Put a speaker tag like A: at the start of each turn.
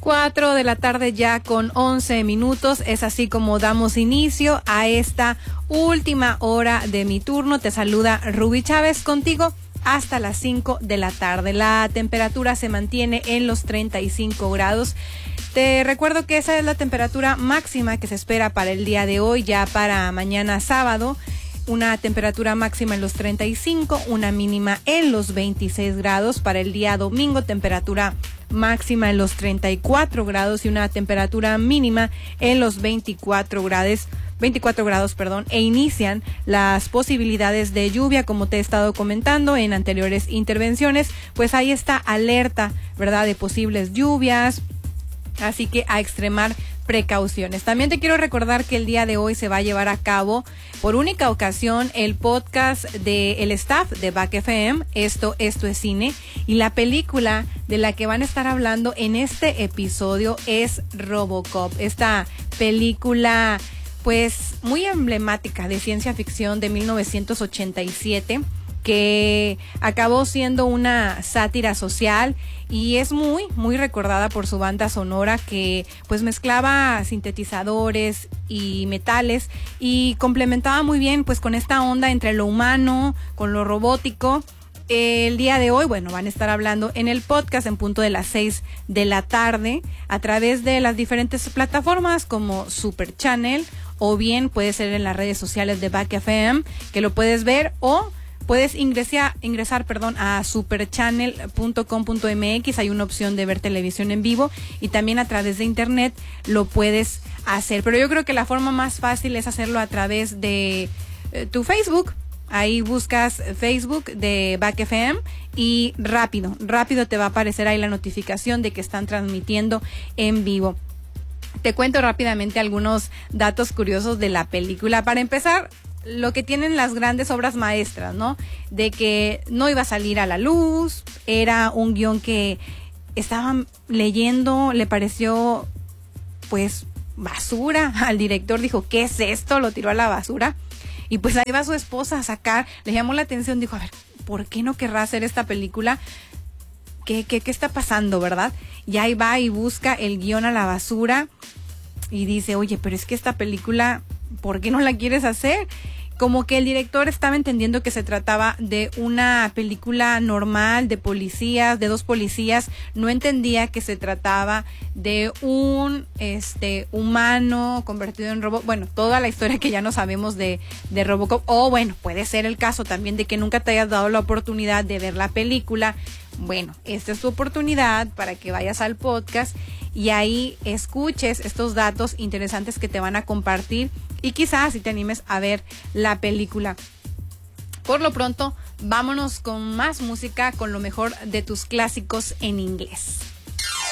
A: 4 de la tarde ya con 11 minutos. Es así como damos inicio a esta última hora de mi turno. Te saluda Ruby Chávez contigo hasta las 5 de la tarde. La temperatura se mantiene en los 35 grados. Te recuerdo que esa es la temperatura máxima que se espera para el día de hoy, ya para mañana sábado. Una temperatura máxima en los 35, una mínima en los 26 grados. Para el día domingo, temperatura máxima en los 34 grados y una temperatura mínima en los 24 grados, e inician las posibilidades de lluvia, como te he estado comentando en anteriores intervenciones. Pues ahí está alerta, ¿verdad?, de posibles lluvias, así que a extremar precauciones. También te quiero recordar que el día de hoy se va a llevar a cabo por única ocasión el podcast del staff de Back FM, Esto es Cine, y la película de la que van a estar hablando en este episodio es Robocop, esta película pues muy emblemática de ciencia ficción de 1987, que acabó siendo una sátira social y es muy recordada por su banda sonora, que pues mezclaba sintetizadores y metales y complementaba muy bien pues con esta onda entre lo humano con lo robótico. El día de hoy, bueno, van a estar hablando en el podcast en punto de las 6 de la tarde a través de las diferentes plataformas como Super Channel, o bien puede ser en las redes sociales de Back FM, que lo puedes ver, o puedes ingresar a superchannel.com.mx. Hay una opción de ver televisión en vivo y también a través de internet lo puedes hacer. Pero yo creo que la forma más fácil es hacerlo a través de tu Facebook. Ahí buscas Facebook de Back FM y rápido te va a aparecer ahí la notificación de que están transmitiendo en vivo. Te cuento rápidamente algunos datos curiosos de la película. Para empezar, lo que tienen las grandes obras maestras, ¿no? De que no iba a salir a la luz, era un guión que estaban leyendo, le pareció pues basura al director, dijo, ¿qué es esto? Lo tiró a la basura. Y pues ahí va su esposa a sacar, le llamó la atención, dijo, a ver, ¿por qué no querrá hacer esta película? ¿Qué está pasando, verdad? Y ahí va y busca el guión a la basura y dice, oye, pero es que esta película, ¿por qué no la quieres hacer? Como que el director estaba entendiendo que se trataba de una película normal de policías, de dos policías, no entendía que se trataba de un humano convertido en robot. Bueno, toda la historia que ya no sabemos de Robocop, o bueno, puede ser el caso también de que nunca te hayas dado la oportunidad de ver la película. Bueno, esta es tu oportunidad para que vayas al podcast y ahí escuches estos datos interesantes que te van a compartir y quizás si te animes a ver la película. Por lo pronto, vámonos con más música, con lo mejor de tus clásicos en inglés.